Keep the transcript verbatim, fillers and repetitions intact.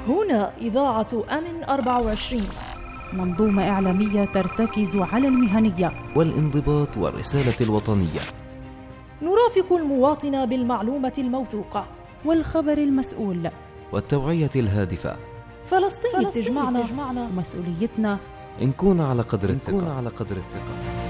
هنا إذاعة أمن أربعة وعشرين، منظومة إعلامية ترتكز على المهنية والانضباط والرسالة الوطنية. نرافق المواطن بالمعلومة الموثوقة والخبر المسؤول والتوعية الهادفة. فلسطين, فلسطين تجمعنا, تجمعنا مسؤوليتنا نكون على قدر الثقة. على قدر الثقة.